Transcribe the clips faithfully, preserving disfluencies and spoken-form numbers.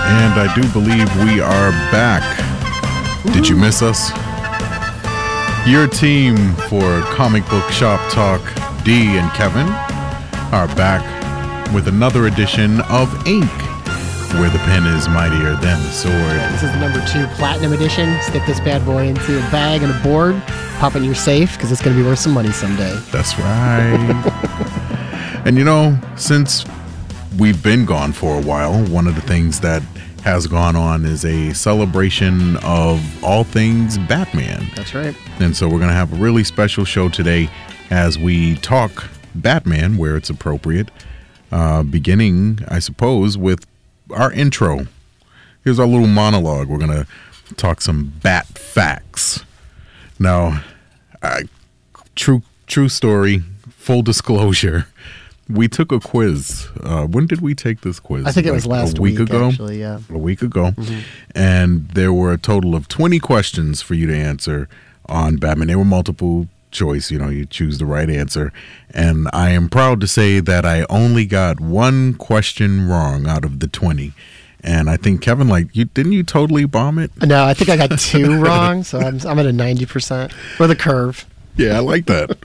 And I do believe we are back. Did you miss us? Your team for Comic Book Shop Talk, Dee and Kevin, are back with another edition of Ink, where the pen is mightier than the sword. Yeah, this is the number two Platinum Edition. Stick this bad boy into a bag and a board, pop it in your safe, because it's going to be worth some money someday. That's right. And you know, since we've been gone for a while, one of the things that has gone on is a celebration of all things Batman. That's right. And so we're going to have a really special show today as we talk Batman where it's appropriate, uh, beginning, I suppose, with our intro. Here's our little monologue. We're going to talk some Bat facts. Now, uh, true, true story, full disclosure. We took a quiz. Uh, when did we take this quiz? I think it like was last a week, week ago. Actually, yeah, a week ago, mm-hmm. And there were a total of twenty questions for you to answer on Batman. They were multiple choice. You know, you choose the right answer, and I am proud to say that I only got one question wrong out of the twenty. And I think Kevin, like you, didn't you totally bomb it? No, I think I got two wrong, so I'm I'm at a ninety percent for the curve. Yeah, I like that.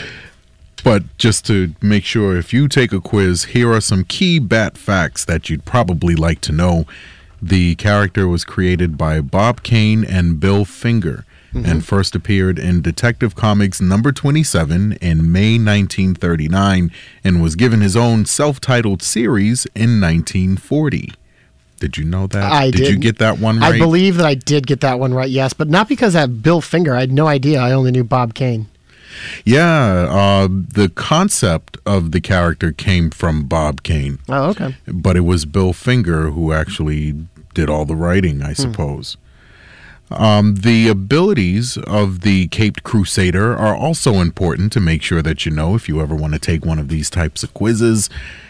But just to make sure, if you take a quiz, here are some key Bat facts that you'd probably like to know. The character was created by Bob Kane and Bill Finger, mm-hmm. and first appeared in Detective Comics number twenty-seven in May nineteen thirty-nine, and was given his own self-titled series in nineteen forty. Did you know that? I did. Did you get that one right? I believe that I did get that one right, yes, but not because I have Bill Finger. I had no idea. I only knew Bob Kane. Yeah, uh, the concept of the character came from Bob Kane. Oh, okay. But it was Bill Finger who actually did all the writing, I suppose. Hmm. Um, the abilities of the Caped Crusader are also important to make sure that you know if you ever want to take one of these types of quizzes.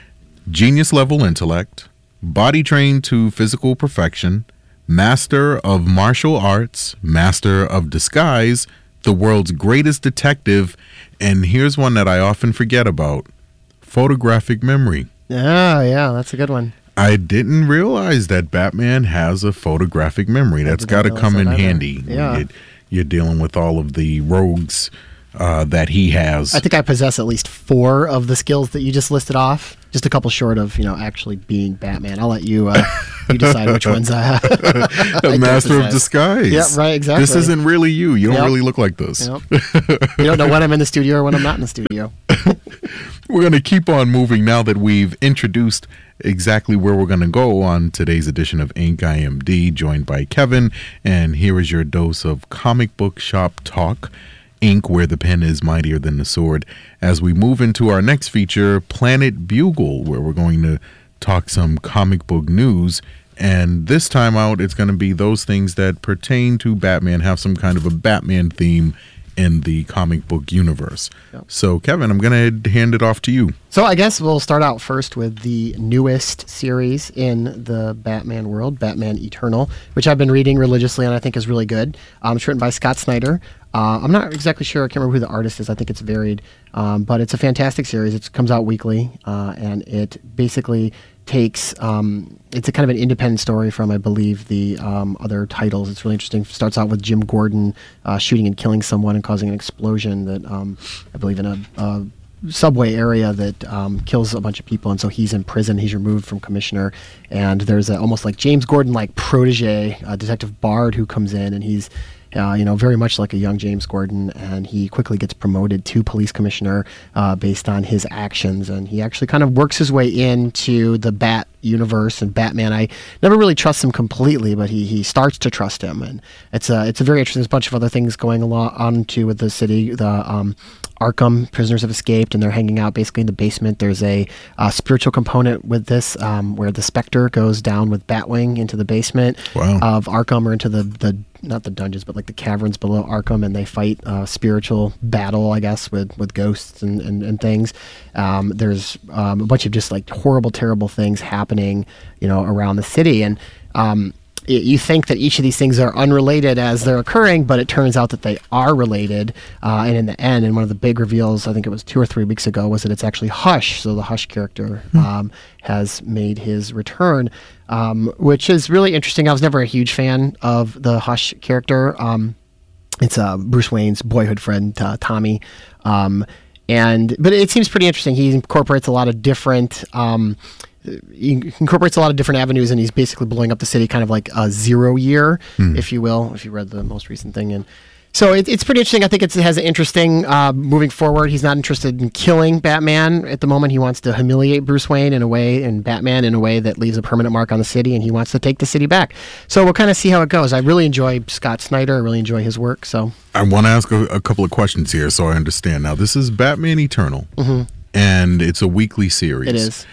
Genius level intellect, body trained to physical perfection, master of martial arts, master of disguise, the world's greatest detective, and here's one that I often forget about, photographic memory. Oh, yeah, that's a good one. I didn't realize that Batman has a photographic memory. That's got to come in handy. Yeah. You're, you're dealing with all of the rogues uh, that he has. I think I possess at least four of the skills that you just listed off. Just a couple short of, you know, actually being Batman. I'll let you uh, you decide which ones I have. A master of disguise. Yeah, right, exactly. This isn't really you. You don't Yep. really look like this. Yep. You don't know when I'm in the studio or when I'm not in the studio. We're going to keep on moving now that we've introduced exactly where we're going to go on today's edition of Ink. I am Dee, joined by Kevin, and here is your dose of comic book shop talk. Ink, where the pen is mightier than the sword, as we move into our next feature, Planet Bugle, where we're going to talk some comic book news. And this time out, it's going to be those things that pertain to Batman, have some kind of a Batman theme in the comic book universe. Yep. So, Kevin, I'm going to hand it off to you. So I guess we'll start out first with the newest series in the Batman world, Batman Eternal, which I've been reading religiously and I think is really good. Um, it's written by Scott Snyder. Uh, I'm not exactly sure. I can't remember who the artist is. I think it's varied. Um, but it's a fantastic series. It comes out weekly, uh, and it basically takes, um, it's a kind of an independent story from, I believe, the um, other titles. It's really interesting. It starts out with Jim Gordon uh, shooting and killing someone and causing an explosion that, um, I believe, in a... a subway area that um, kills a bunch of people, and so he's in prison. He's removed from commissioner, and there's a, almost like James Gordon like protege, uh, Detective Bard, who comes in, and he's uh, you know very much like a young James Gordon, and he quickly gets promoted to police commissioner uh, based on his actions, and he actually kind of works his way into the Bat universe and Batman. I never really trust him completely, but he he starts to trust him, and it's a it's a very interesting. There's a bunch of other things going along on too with the city. The um, Arkham prisoners have escaped, and they're hanging out basically in the basement. There's a uh, spiritual component with this, um, where the Spectre goes down with Batwing into the basement wow. of Arkham, or into the, the not the dungeons, but like the caverns below Arkham, and they fight a spiritual battle, I guess, with, with ghosts and, and, and things. Um, there's um, a bunch of just like horrible, terrible things happening, you know, around the city, and um, it, you think that each of these things are unrelated as they're occurring, but it turns out that they are related. Uh, and in the end, and one of the big reveals, I think it was two or three weeks ago, was that it's actually Hush. So the Hush character mm. um, has made his return, um, which is really interesting. I was never a huge fan of the Hush character. Um, it's uh, Bruce Wayne's boyhood friend, uh, Tommy. Um, and but it seems pretty interesting. He incorporates a lot of different... Um, he incorporates a lot of different avenues, and he's basically blowing up the city, kind of like a zero year, mm. if you will, if you read the most recent thing. And so it, it's pretty interesting. I think it's, it has an interesting uh, moving forward. He's not interested in killing Batman at the moment. He wants to humiliate Bruce Wayne in a way, and Batman in a way that leaves a permanent mark on the city, and he wants to take the city back. So we'll kind of see how it goes. I really enjoy Scott Snyder. I really enjoy his work. So I want to ask a, a couple of questions here so I understand. Now, this is Batman Eternal, mm-hmm. and it's a weekly series. It is.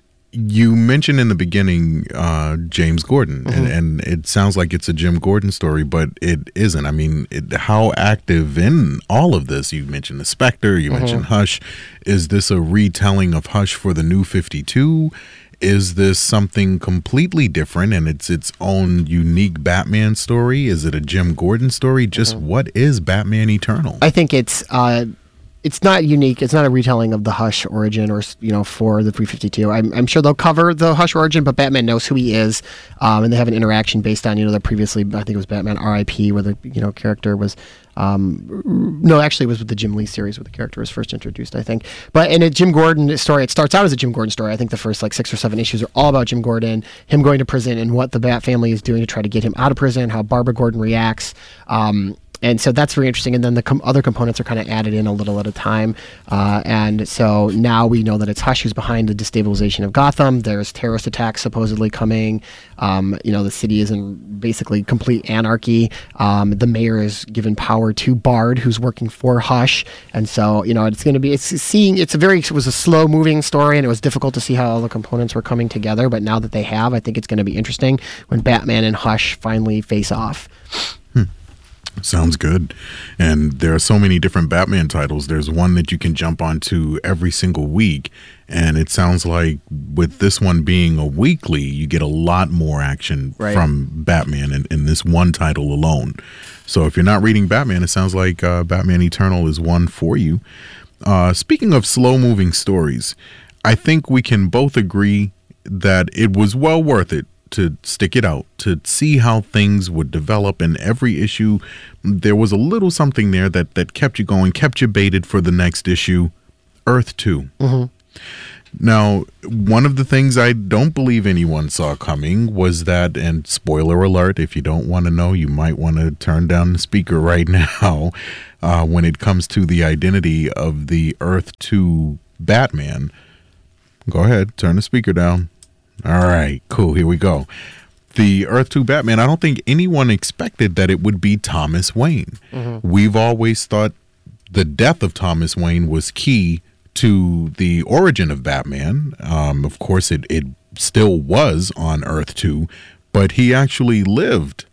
You mentioned in the beginning uh, James Gordon, mm-hmm. and, and it sounds like it's a Jim Gordon story, but it isn't. I mean, it, how active in all of this? You mentioned the Spectre, you mm-hmm. mentioned Hush. Is this a retelling of Hush for the New fifty-two? Is this something completely different and it's its own unique Batman story? Is it a Jim Gordon story? Just mm-hmm. what is Batman Eternal? I think it's... Uh It's not unique. It's not a retelling of the Hush origin, or you know, for the three fifty-two. I'm, I'm sure they'll cover the Hush origin, but Batman knows who he is, um, and they have an interaction based on you know the previously. I think it was Batman R I P, where the you know character was. Um, no, actually, it was with the Jim Lee series where the character was first introduced, I think. But in a Jim Gordon story, it starts out as a Jim Gordon story. I think the first like six or seven issues are all about Jim Gordon, him going to prison, and what the Bat family is doing to try to get him out of prison. How Barbara Gordon reacts. Um, And so that's very interesting. And then the com- other components are kind of added in a little at a time. Uh, and so now we know that it's Hush who's behind the destabilization of Gotham. There's terrorist attacks supposedly coming. Um, you know, the city is in basically complete anarchy. Um, the mayor is given power to Bard, who's working for Hush. And so, you know, it's going to be, it's seeing, it's a very, it was a slow moving story, and it was difficult to see how all the components were coming together. But now that they have, I think it's going to be interesting when Batman and Hush finally face off. Hmm. Sounds good. And there are so many different Batman titles. There's one that you can jump onto every single week. And it sounds like with this one being a weekly, you get a lot more action right. from Batman in, in this one title alone. So if you're not reading Batman, it sounds like uh, Batman Eternal is one for you. Uh, speaking of slow-moving stories, I think we can both agree that it was well worth it to stick it out, to see how things would develop. In every issue, there was a little something there that, that kept you going, kept you baited for the next issue. Earth two. Mm-hmm. Now, one of the things I don't believe anyone saw coming was that, and spoiler alert, if you don't want to know, you might want to turn down the speaker right now, uh, when it comes to the identity of the Earth two Batman. Go ahead, turn the speaker down. All right, cool. Here we go. The Earth two Batman, I don't think anyone expected that it would be Thomas Wayne. Mm-hmm. We've always thought the death of Thomas Wayne was key to the origin of Batman. Um, of course, it, it still was on Earth two, but he actually lived.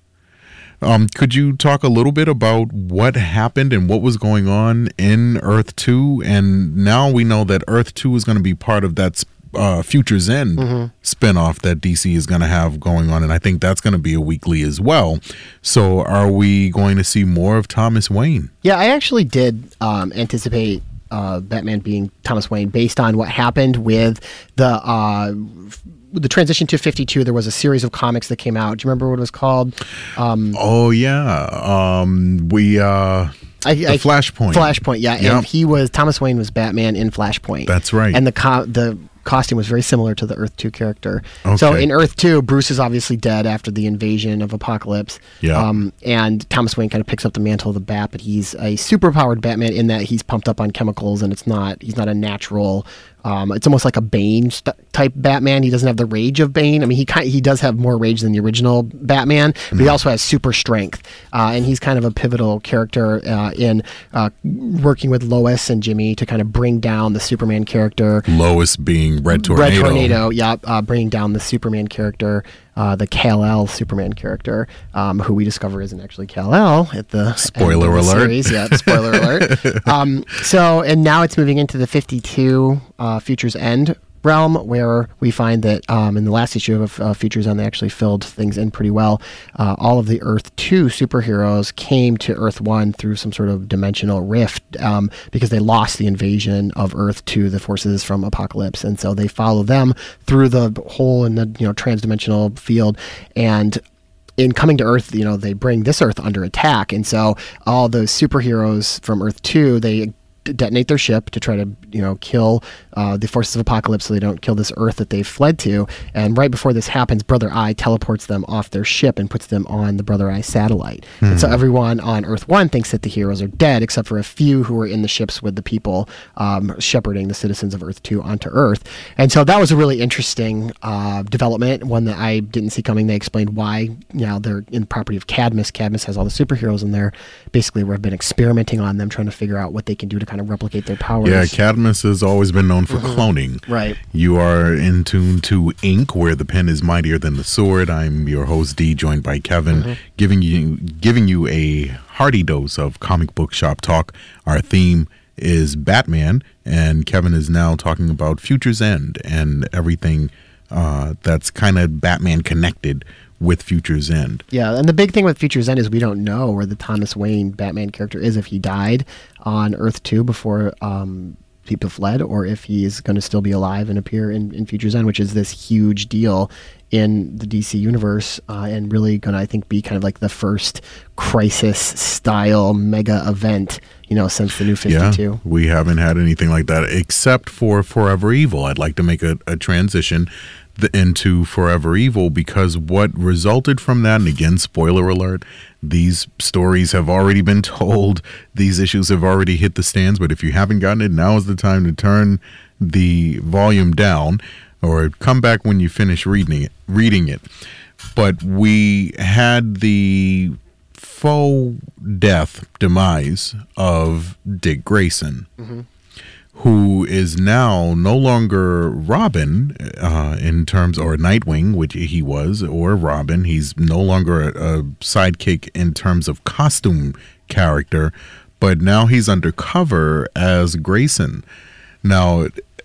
Um, could you talk a little bit about what happened and what was going on in Earth two? And now we know that Earth two is going to be part of that sp- Uh, Future's End mm-hmm. spinoff that D C is going to have going on, and I think that's going to be a weekly as well. So are we going to see more of Thomas Wayne? Yeah, I actually did um, anticipate uh, Batman being Thomas Wayne based on what happened with the uh, the transition to fifty-two. There was a series of comics that came out. Do you remember what it was called? Um, oh, yeah. Um, we... Uh I, the I, Flashpoint. Flashpoint, yeah. Yep. And he was, Thomas Wayne was Batman in Flashpoint. That's right. And the co- the costume was very similar to the Earth two character. Okay. So in Earth two, Bruce is obviously dead after the invasion of Apocalypse. Yeah. Um, and Thomas Wayne kind of picks up the mantle of the Bat, but he's a superpowered Batman in that he's pumped up on chemicals, and it's not, he's not a natural. Um, it's almost like a Bane st- type Batman. He doesn't have the rage of Bane. I mean, he kind he does have more rage than the original Batman, but mm. he also has super strength, uh, and he's kind of a pivotal character uh, in uh, working with Lois and Jimmy to kind of bring down the Superman character. Lois being Red Tornado. Red Tornado, yeah, uh, bringing down the Superman character. Uh, the Kal-El Superman character, um, who we discover isn't actually Kal-El at the spoiler end of the alert. Series. Yeah, spoiler alert. Um, so, and now it's moving into the fifty-two uh, Future's End realm, where we find that um, in the last issue of uh, Futures End, they actually filled things in pretty well. Uh, all of the Earth two superheroes came to Earth one through some sort of dimensional rift um, because they lost the invasion of Earth to the forces from Apocalypse, and so they follow them through the hole in the you know transdimensional field. And in coming to Earth, you know, they bring this Earth under attack, and so all those superheroes from Earth two, they detonate their ship to try to, you know, kill uh, the forces of Apocalypse so they don't kill this Earth that they've fled to. And right before this happens, Brother Eye teleports them off their ship and puts them on the Brother Eye satellite. Hmm. And so everyone on Earth one thinks that the heroes are dead, except for a few who are in the ships with the people um, shepherding the citizens of Earth two onto Earth. And so that was a really interesting uh, development, one that I didn't see coming. They explained why, you know, they're in the property of Cadmus. Cadmus has all the superheroes in there. Basically, we've been experimenting on them, trying to figure out what they can do to kind of replicate their powers. Yeah, Cadmus has always been known for mm-hmm. cloning. Right. You are in tune to Ink, where the pen is mightier than the sword. I'm your host, D, joined by Kevin, mm-hmm. giving you giving you a hearty dose of comic book shop talk. Our theme is Batman, and Kevin is now talking about Futures End and everything uh, that's kind of Batman connected with Futures End. Yeah, and the big thing with Futures End is we don't know where the Thomas Wayne Batman character is, if he died on Earth two before um, people fled, or if he is going to still be alive and appear in, in Futures End, which is this huge deal in the D C universe, uh, and really going to, I think, be kind of like the first Crisis-style mega event, you know, since the New fifty-two. Yeah, we haven't had anything like that, except for Forever Evil. I'd like to make a, a transition The, into Forever Evil, because what resulted from that, and again, spoiler alert, these stories have already been told, these issues have already hit the stands, but if you haven't gotten it, now is the time to turn the volume down or come back when you finish reading it. Reading it. But we had the faux death demise of Dick Grayson. Mm-hmm. Who is now no longer Robin uh, in terms, or Nightwing, which he was, or Robin. He's no longer a, a sidekick in terms of costume character, but now he's undercover as Grayson. Now,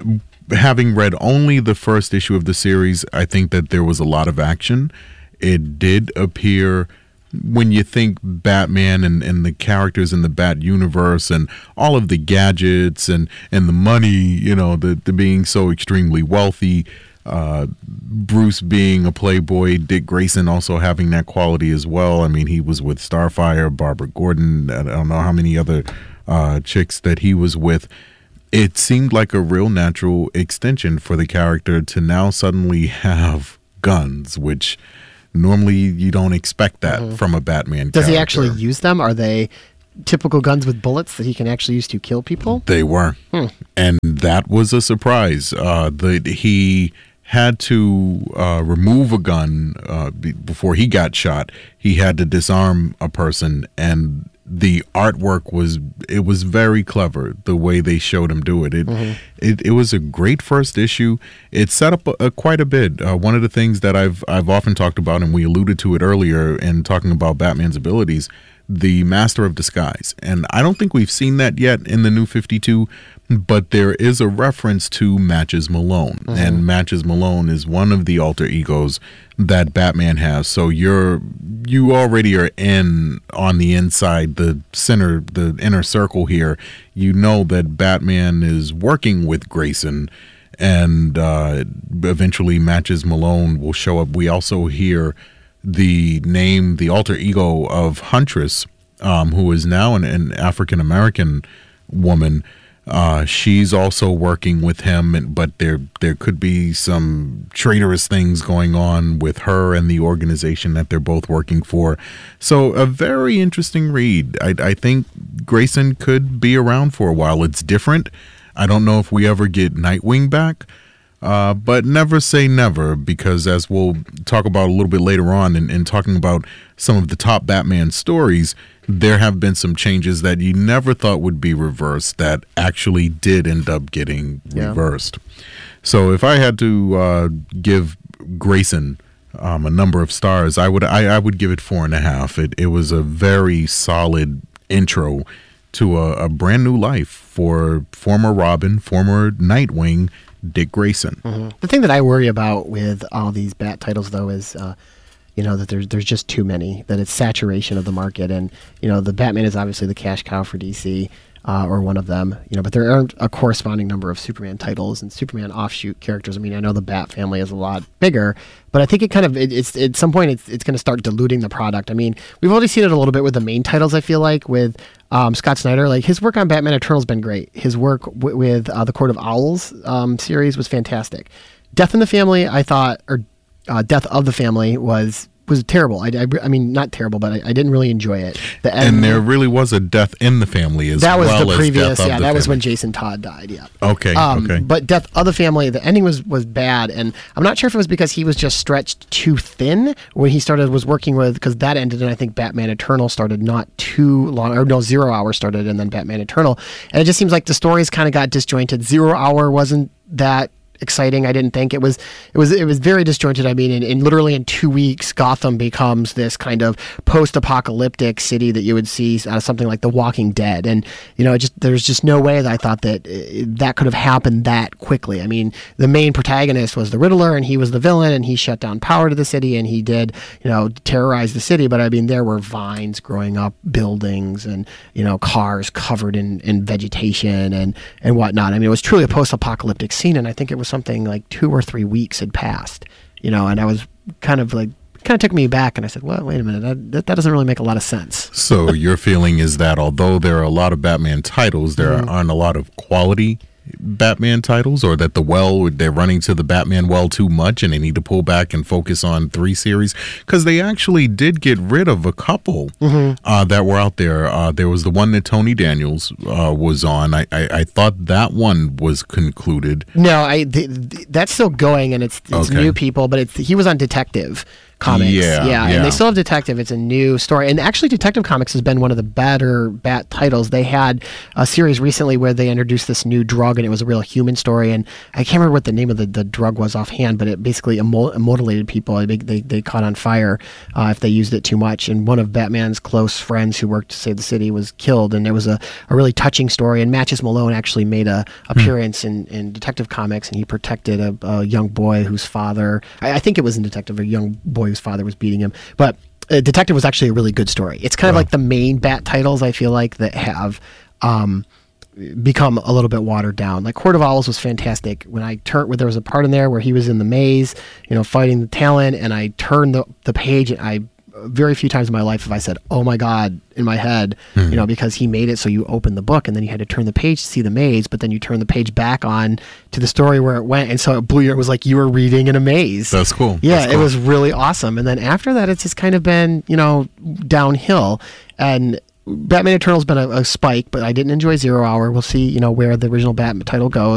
having read only the first issue of the series, I think that there was a lot of action. It did appear, when you think Batman and, and the characters in the Bat universe and all of the gadgets and, and the money, you know, the, the being so extremely wealthy, uh, Bruce being a playboy, Dick Grayson also having that quality as well. I mean, he was with Starfire, Barbara Gordon, I don't know how many other uh, chicks that he was with. It seemed like a real natural extension for the character to now suddenly have guns, which normally you don't expect that mm-hmm. from a Batman Does character. He actually use them? Are they typical guns with bullets that he can actually use to kill people? They were. Hmm. And that was a surprise. Uh, the, he had to uh, remove a gun uh, b- before he got shot. He had to disarm a person, and the artwork was it was very clever the way they showed him do it. It mm-hmm. it, it was a great first issue. It set up a, a, quite a bit. Uh, one of the things that I've I've often talked about, and we alluded to it earlier in talking about Batman's abilities, the Master of Disguise. And I don't think we've seen that yet in the New fifty-two, but there is a reference to Matches Malone. Mm-hmm. And Matches Malone is one of the alter egos that Batman has. So you're you already are in on the inside, the center, the inner circle here. You know that Batman is working with Grayson, and uh, eventually Matches Malone will show up. We also hear the name, the alter ego of Huntress, um, who is now an, an African-American woman. Uh, she's also working with him, and, but there there could be some traitorous things going on with her and the organization that they're both working for. So a very interesting read. I, I think Grayson could be around for a while. It's different. I don't know if we ever get Nightwing back. Uh, but never say never, because as we'll talk about a little bit later on in, in talking about some of the top Batman stories, there have been some changes that you never thought would be reversed that actually did end up getting yeah. reversed. So if I had to uh, give Grayson um, a number of stars, I would I, I would give it four and a half. It, it was a very solid intro to a, a brand new life for former Robin, former Nightwing, Dick Grayson. Mm-hmm. The thing that I worry about with all these Bat titles, though, is uh, you know that there's there's just too many. That it's saturation of the market, and you know the Batman is obviously the cash cow for D C. Uh, or one of them, you know, but there aren't a corresponding number of Superman titles and Superman offshoot characters. I mean, I know the Bat family is a lot bigger, but I think it kind of, it, it's at some point it's, it's going to start diluting the product. I mean, we've already seen it a little bit with the main titles, I feel like, with um, Scott Snyder. Like, his work on Batman Eternal has been great. His work w- with uh, the Court of Owls um, series was fantastic. Death in the Family, I thought, or uh, Death of the Family was was terrible. I, I, I mean, not terrible, but I, I didn't really enjoy it. The end, and there really was a death in the family as that was well the previous, as yeah, that family. was when Jason Todd died, yeah. Okay, um, okay. But Death of the Family, the ending was, was bad, and I'm not sure if it was because he was just stretched too thin when he started, was working with, because that ended, and I think Batman Eternal started not too long, or no, Zero Hour started, and then Batman Eternal, and it just seems like the stories kind of got disjointed. Zero Hour wasn't that exciting. I didn't think it was it was it was very disjointed. I mean, in, in literally in two weeks Gotham becomes this kind of post-apocalyptic city that you would see out of something like The Walking Dead, and you know, it just there's just no way that I thought that uh, that could have happened that quickly. I mean, the main protagonist was the Riddler, and he was the villain, and he shut down power to the city, and he did, you know, terrorize the city, but I mean, there were vines growing up, buildings, and you know, cars covered in, in vegetation and and whatnot. I mean, it was truly a post-apocalyptic scene, and I think it was something like two or three weeks had passed, you know, and I was kind of like, kind of took me back, and I said, well, wait a minute, that, that, that doesn't really make a lot of sense. So your feeling is that although there are a lot of Batman titles, there mm-hmm. aren't a lot of quality Batman titles, or that the well, they're running to the Batman well too much and they need to pull back and focus on three series, because they actually did get rid of a couple mm-hmm. uh, that were out there. Uh, there was the one that Tony Daniels uh, was on. I, I, I thought that one was concluded. No, I th- th- that's still going, and it's, it's okay. new people, but it's he was on Detective Comics. Yeah, yeah, yeah, and they still have Detective. It's a new story. And actually, Detective Comics has been one of the better Bat titles. They had a series recently where they introduced this new drug, and it was a real human story. And I can't remember what the name of the, the drug was offhand, but it basically immol- immortalated people. They, they, they caught on fire uh, if they used it too much. And one of Batman's close friends who worked to save the city was killed. And it was a, a really touching story. And Matches Malone actually made a appearance mm. in, in Detective Comics, and he protected a, a young boy whose father, I, I think it was in Detective, a young boy whose father was beating him. But uh, Detective was actually a really good story. It's kind wow. of like the main Bat titles, I feel like, that have um, become a little bit watered down. Like Court of Owls was fantastic. When I turned, where there was a part in there where he was in the maze, you know, fighting the Talon, and I turned the, the page, and I very few times in my life have I said, oh my God, in my head, mm-hmm. you know, because he made it so you open the book and then you had to turn the page to see the maze, but then you turn the page back on to the story where it went. And so it blew you. It was like you were reading in a maze. That's cool. Yeah, That's cool. It was really awesome. And then after that, it's just kind of been, you know, downhill. And Batman Eternal's been a, a spike, but I didn't enjoy Zero Hour. We'll see, you know, where the original Batman title goes.